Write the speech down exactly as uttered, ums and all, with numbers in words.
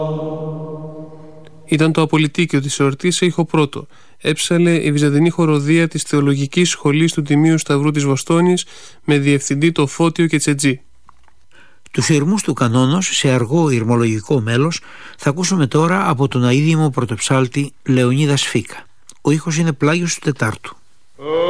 Ήταν το απολυτίκιο της εορτής σε ήχο πρώτο. Έψαλε η Βυζαντινή χοροδία της Θεολογικής Σχολής του Τιμίου Σταυρού της Βοστόνης με διευθυντή το Φώτιο Κετσετζή. Τους ηρμούς του κανόνος σε αργό ηρμολογικό μέλος θα ακούσουμε τώρα από τον αείδημο πρωτοψάλτη Λεωνίδα Σφίκα. Ο ήχος είναι πλάγιος του Τετάρτου.